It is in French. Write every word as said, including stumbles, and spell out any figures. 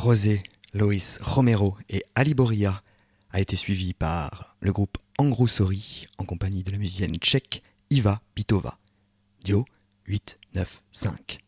Rosé, Loïs Romero et Ali Boria a été suivi par le groupe Angrousori en compagnie de la musicienne tchèque Iva Pitova. Dio huit neuf cinq.